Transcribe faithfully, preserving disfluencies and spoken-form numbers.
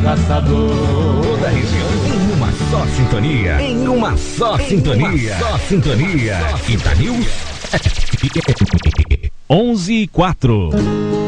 caçador. Toda a região em uma só sintonia. Em uma só em sintonia. Uma só sintonia. Itanews. onze e quatro.